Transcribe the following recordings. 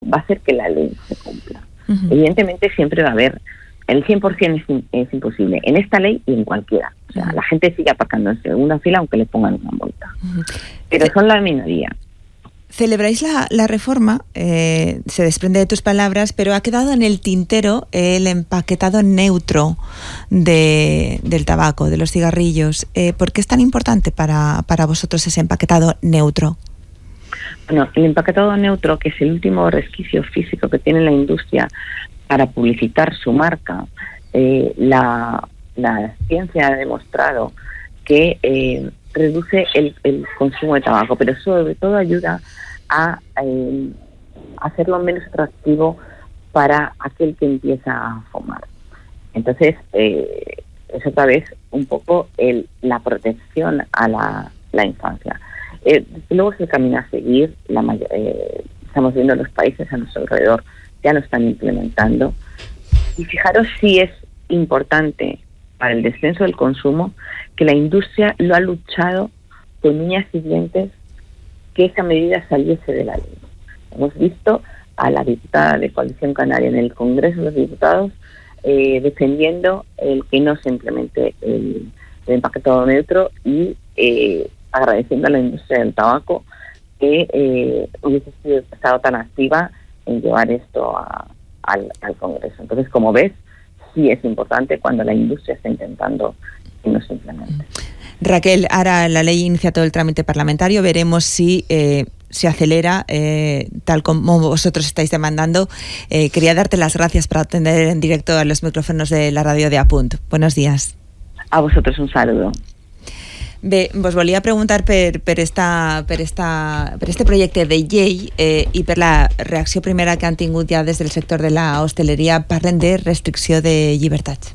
va a hacer que la ley se cumpla. Evidentemente siempre va a haber, el 100% es imposible, en esta ley y en cualquiera. O sea, la gente sigue aparcando en segunda fila aunque le pongan una multa. Pero son la minoría. Celebráis la reforma, se desprende de tus palabras, pero ha quedado en el tintero el empaquetado neutro del tabaco, de los cigarrillos. ¿Por qué es tan importante para vosotros ese empaquetado neutro? Bueno, el empaquetado neutro, que es el último resquicio físico que tiene la industria para publicitar su marca, la ciencia ha demostrado que reduce el consumo de tabaco, pero sobre todo ayuda a hacerlo menos atractivo para aquel que empieza a fumar. Entonces, es otra vez un poco la protección a la infancia. Desde luego es el camino a seguir. Estamos viendo los países a nuestro alrededor ya lo están implementando. Y fijaros si es importante para el descenso del consumo que la industria lo ha luchado con uñas y dientes que esa medida saliese de la ley. Hemos visto a la diputada de Coalición Canaria en el Congreso de los Diputados defendiendo el que no se implemente el empaquetado neutro y agradeciendo a la industria del tabaco que hubiese estado tan activa en llevar esto al Congreso. Entonces, como ves, sí es importante cuando la industria está intentando que no se implemente. Raquel, ahora la ley inicia todo el trámite parlamentario, veremos si se acelera tal como vosotros estáis demandando. Quería darte las gracias por atender en directo a los micrófonos de la radio de Apunt. Buenos días. A vosotros un saludo. Bé, vos volia preguntar per este projecte de llei i per la reacció primera que han tingut ja des del sector de la hosteleria. Parlen de restricció de llibertats.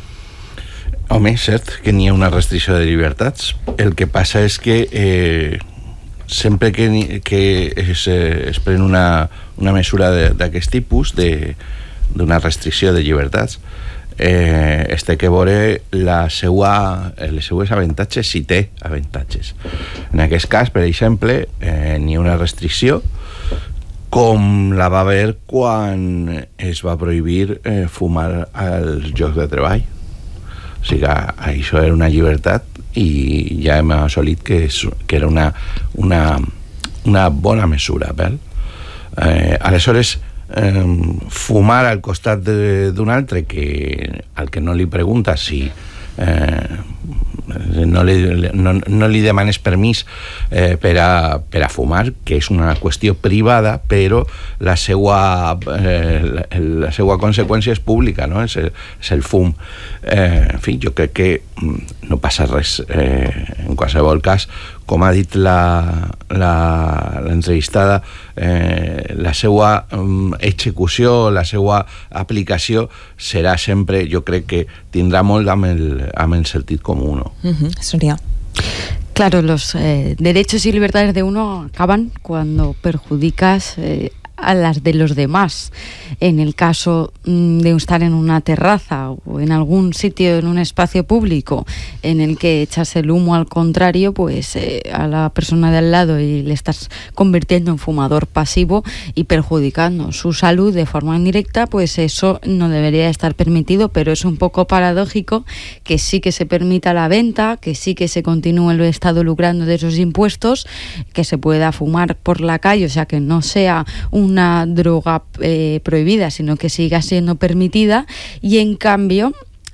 Home, és cert que n'hi ha una restricció de llibertats. El que passa és que sempre que es pren una mesura d'aquest tipus, d'una restricció de llibertats, es té que veure les seues avantatges, si té avantatges. En aquest cas, per exemple, n'hi ha una restricció com la va haver quan es va prohibir fumar als llocs de treball. O sigui, això era una llibertat i ja hem assolit que era una bona mesura. Aleshores, fumar al costat d'un altre al que no li pregunta si no li demanes permís per a fumar, que és una qüestió privada, però la seva conseqüència és pública, no? És el fum. En fi, jo crec que no passa res. En qualsevol cas, com ha dit l'entrevistada, la seva execució, la seva aplicació serà sempre, jo crec que tindrà molt amb el sentit comú, no? Sonia. Claro, los derechos y libertades de uno acaban cuando perjudicas a las de los demás. En el caso de estar en una terraza o en algún sitio, en un espacio público en el que echas el humo al contrario, pues a la persona de al lado y le estás convirtiendo en fumador pasivo y perjudicando su salud de forma indirecta, pues eso no debería estar permitido, pero es un poco paradójico que sí que se permita la venta, que sí que se continúe el Estado lucrando de esos impuestos, que se pueda fumar por la calle, o sea, que no sea una droga prohibida, sino que siga siendo permitida, y en cambio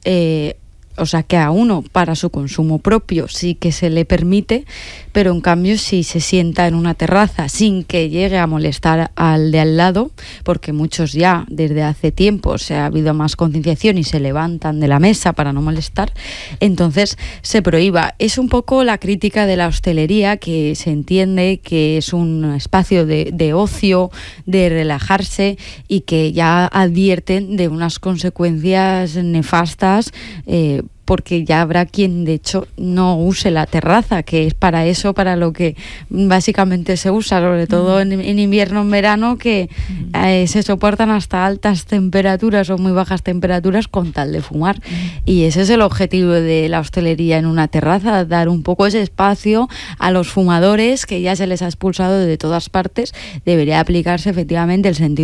o sea, que a uno para su consumo propio sí que se le permite, pero en cambio si se sienta en una terraza sin que llegue a molestar al de al lado, porque muchos ya desde hace tiempo ha habido más concienciación y se levantan de la mesa para no molestar, entonces se prohíba. Es un poco la crítica de la hostelería, que se entiende que es un espacio de ocio, de relajarse, y que ya advierten de unas consecuencias nefastas, porque ya habrá quien de hecho no use la terraza, que es para eso, para lo que básicamente se usa, sobre todo en invierno, en verano, que se soportan hasta altas temperaturas o muy bajas temperaturas con tal de fumar. Y ese es el objetivo de la hostelería en una terraza, dar un poco ese espacio a los fumadores, que ya se les ha expulsado de todas partes. Debería aplicarse efectivamente el sentido